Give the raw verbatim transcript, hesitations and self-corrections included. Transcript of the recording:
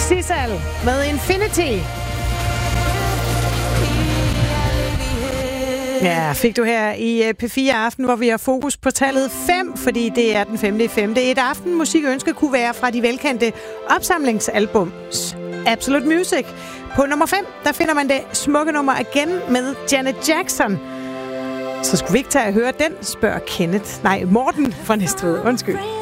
Sissal med Infinity. Ja, fik du her i P fire Aften, hvor vi har fokus på tallet fem, fordi det er den femte i femte. Et aftenmusikønske kunne være fra de velkendte opsamlingsalbums Absolute Music. På nummer fem, der finder man det smukke nummer igen med Janet Jackson. Så skulle vi ikke tage at høre den, spørger Kenneth. Nej, Morten fra Næstved. Undskyld.